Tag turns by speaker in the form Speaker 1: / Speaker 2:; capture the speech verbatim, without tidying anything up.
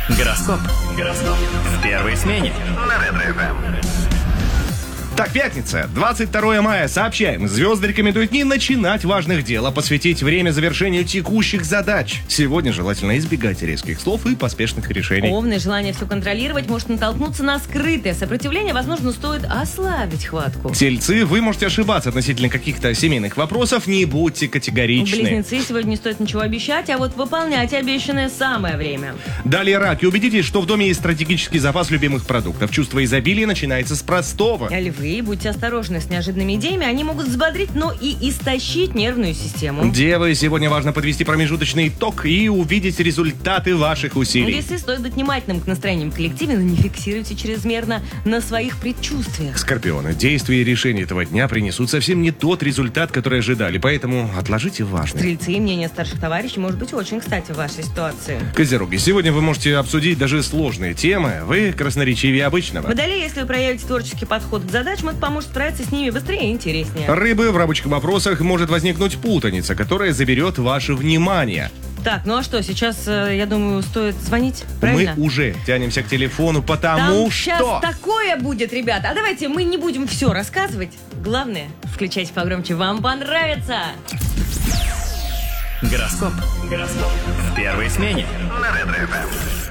Speaker 1: Гороскоп. Гороскоп. В первой смене. На Ретро-эф эм.
Speaker 2: Так, пятница, двадцать второе мая. Сообщаем, звезды рекомендуют не начинать важных дел, а посвятить время завершению текущих задач. Сегодня желательно избегать резких слов и поспешных решений.
Speaker 3: Овны, желание все контролировать может натолкнуться на скрытое сопротивление. Возможно, стоит ослабить хватку.
Speaker 2: Тельцы, вы можете ошибаться относительно каких-то семейных вопросов, не будьте категоричны.
Speaker 3: Близнецы, сегодня не стоит ничего обещать, а вот выполнять обещанное самое время.
Speaker 2: Далее раки, убедитесь, что в доме есть стратегический запас любимых продуктов. Чувство изобилия начинается с простого.
Speaker 3: Львы, будьте осторожны с неожиданными идеями, они могут взбодрить, но и истощить нервную систему.
Speaker 2: Девы, сегодня важно подвести промежуточный итог и увидеть результаты ваших усилий.
Speaker 3: Весы, стоит быть внимательным к настроениям в коллективе, но не фиксируйте чрезмерно на своих предчувствиях.
Speaker 2: Скорпионы, действия и решения этого дня принесут совсем не тот результат, который ожидали, поэтому отложите важное.
Speaker 3: Стрельцы, мнение старших товарищей может быть очень кстати в вашей ситуации.
Speaker 2: Козероги, сегодня вы можете обсудить даже сложные темы, вы красноречивее обычного.
Speaker 3: Водолеи, если вы проявите творческий подход к задачам, это поможет справиться с ними быстрее и интереснее.
Speaker 2: Рыбы, в рабочих вопросах может возникнуть путаница, которая заберет ваше внимание.
Speaker 3: Так, ну а что, сейчас, я думаю, стоит звонить, правильно?
Speaker 2: Мы уже тянемся к телефону, потому
Speaker 3: Там
Speaker 2: что...
Speaker 3: сейчас такое будет, ребята. А давайте мы не будем все рассказывать. Главное, включайте погромче, вам понравится.
Speaker 1: Гороскоп. Гороскоп. В первой смене. На Ретро-эф эм.